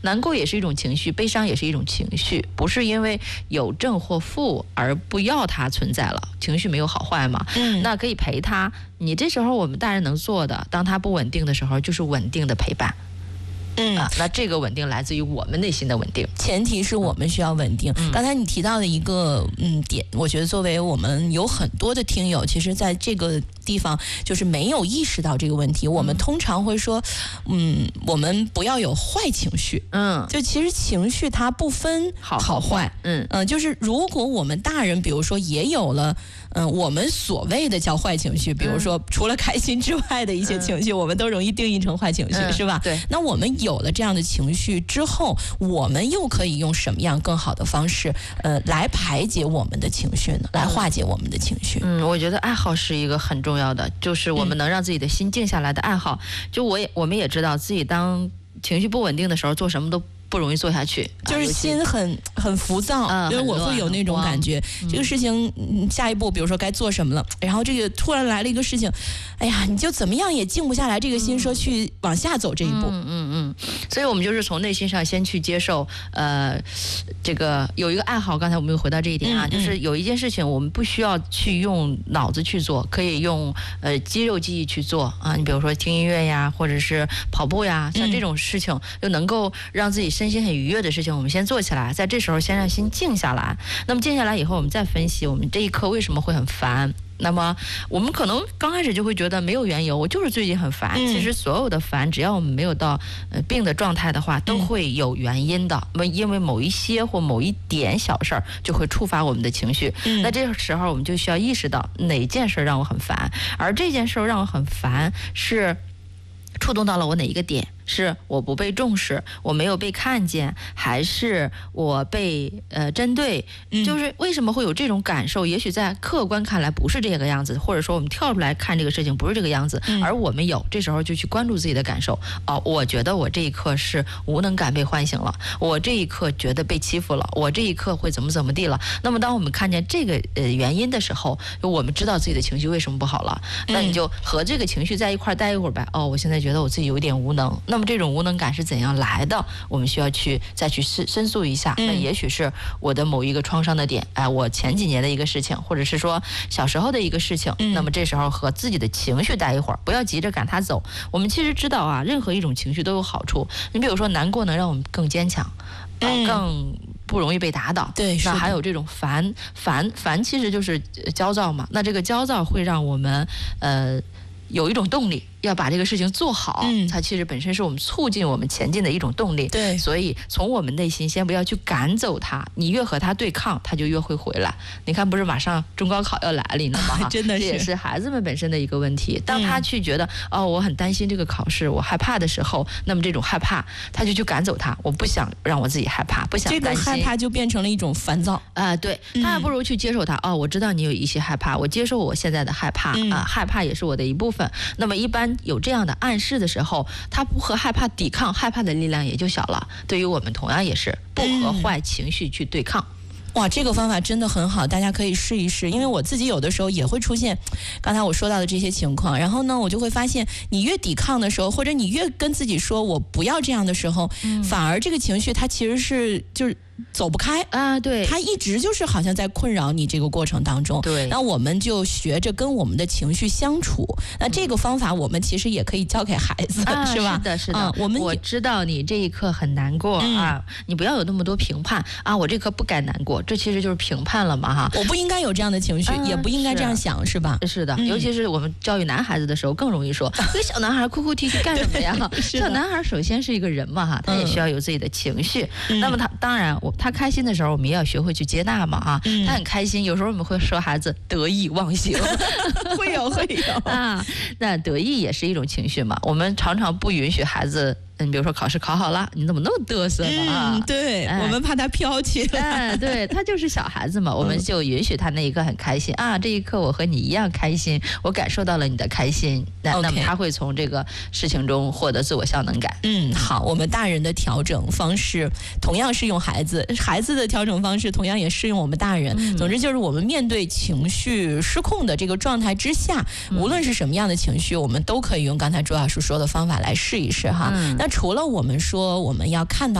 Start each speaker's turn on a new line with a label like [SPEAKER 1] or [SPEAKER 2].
[SPEAKER 1] 难过也是一种情绪，悲伤也是一种情绪，不是因为有正或负而不要它存在了。情绪没有好坏嘛，那可以陪他。你这时候我们大人能做的，当他不稳定的时候，就是稳定的陪伴。那这个稳定来自于我们内心的稳定，
[SPEAKER 2] 前提是我们需要稳定。刚才你提到的一个点，我觉得作为我们有很多的听友，其实在这个地方就是没有意识到这个问题。我们通常会说，我们不要有坏情绪。就其实情绪它不分好坏。就是如果我们大人，比如说也有了，我们所谓的叫坏情绪，比如说除了开心之外的一些情绪，我们都容易定义成坏情绪，是吧？
[SPEAKER 1] 对。
[SPEAKER 2] 那我们有了这样的情绪之后，我们又可以用什么样更好的方式，来排解我们的情绪呢？来化解我们的情绪？
[SPEAKER 1] 我觉得爱好是一个很重要的，就是我们能让自己的心静下来的爱好。就我们也知道自己当情绪不稳定的时候，做什么都不容易做下去，
[SPEAKER 2] 就是心很浮躁，因为我会有那种感觉，这个事情下一步比如说该做什么了，然后这个突然来了一个事情，哎呀，你就怎么样也静不下来这个心，说去往下走这一步。
[SPEAKER 1] 所以我们就是从内心上先去接受，这个有一个爱好，刚才我们又回到这一点啊，就是有一件事情我们不需要去用脑子去做，可以用肌肉记忆去做啊。你比如说听音乐呀，或者是跑步呀，像这种事情就能够让自己身心很愉悦的事情，我们先做起来，在这时候先让心静下来。那么静下来以后，我们再分析我们这一刻为什么会很烦。那么我们可能刚开始就会觉得没有缘由，我就是最近很烦。其实所有的烦，只要我们没有到病的状态的话，都会有原因的。因为某一些或某一点小事儿就会触发我们的情绪。那这个时候我们就需要意识到哪件事让我很烦，而这件事让我很烦是触动到了我哪一个点？是我不被重视，我没有被看见，还是我被针对？就是为什么会有这种感受？也许在客观看来不是这个样子，或者说我们跳出来看这个事情不是这个样子，而我们有，这时候就去关注自己的感受。我觉得我这一刻是无能感被唤醒了，我这一刻觉得被欺负了，我这一刻会怎么地了。那么当我们看见这个原因的时候，我们知道自己的情绪为什么不好了，那你就和这个情绪在一块待一会儿呗。我现在觉得我自己有一点无能，那么这种无能感是怎样来的？我们需要再去申诉一下。那也许是我的某一个创伤的点，我前几年的一个事情，或者是说小时候的一个事情。那么这时候和自己的情绪待一会儿，不要急着赶它走。我们其实知道啊，任何一种情绪都有好处。你比如说难过能让我们更坚强，更不容易被打倒。
[SPEAKER 2] 对，
[SPEAKER 1] 那还有这种烦其实就是焦躁嘛。那这个焦躁会让我们有一种动力，要把这个事情做好，它其实本身是我们促进我们前进的一种动力。
[SPEAKER 2] 对，
[SPEAKER 1] 所以从我们内心先不要去赶走它，你越和它对抗，它就越会回来。你看，不是马上中高考要来临了吗？
[SPEAKER 2] 真的是，
[SPEAKER 1] 这也是孩子们本身的一个问题。当他去觉得我很担心这个考试，我害怕的时候，那么这种害怕，他就去赶走它。我不想让我自己害怕，不想担心，
[SPEAKER 2] 这个害怕就变成了一种烦躁。
[SPEAKER 1] 对，他还不如去接受它。我知道你有一些害怕，我接受我现在的害怕害怕也是我的一部分。那么一般有这样的暗示的时候，他不和害怕抵抗，害怕的力量也就小了。对于我们同样也是不和坏情绪去对抗。
[SPEAKER 2] 哇，这个方法真的很好，大家可以试一试。因为我自己有的时候也会出现刚才我说到的这些情况，然后呢，我就会发现你越抵抗的时候，或者你越跟自己说我不要这样的时候，反而这个情绪它其实是就是走不开
[SPEAKER 1] 啊。对，
[SPEAKER 2] 它一直就是好像在困扰你这个过程当中。
[SPEAKER 1] 对，
[SPEAKER 2] 那我们就学着跟我们的情绪相处。那这个方法我们其实也可以教给孩子，是吧？
[SPEAKER 1] 是的。我知道你这一刻很难过你不要有那么多评判我这一刻不该难过，这其实就是评判了嘛
[SPEAKER 2] 我不应该有这样的情绪，也不应该这样想，是吧？
[SPEAKER 1] 是的，尤其是我们教育男孩子的时候更容易说，一个小男孩哭哭啼啼干什么呀？小男孩首先是一个人嘛他也需要有自己的情绪。那么他当然他开心的时候，我们也要学会去接纳嘛他很开心，有时候我们会说孩子得意忘形，
[SPEAKER 2] 会有
[SPEAKER 1] 那得意也是一种情绪嘛。我们常常不允许孩子你比如说考试考好了，你怎么那么嘚瑟呢？
[SPEAKER 2] 对，我们怕他飘起来。
[SPEAKER 1] 对，他就是小孩子嘛，我们就允许他那一刻很开心这一刻我和你一样开心，我感受到了你的开心，那么他会从这个事情中获得自我效能感。
[SPEAKER 2] 好，我们大人的调整方式同样适用孩子的调整方式同样也适用我们大人。总之就是我们面对情绪失控的这个状态之下，无论是什么样的情绪，我们都可以用刚才朱老师说的方法来试一试那除了我们说我们要看到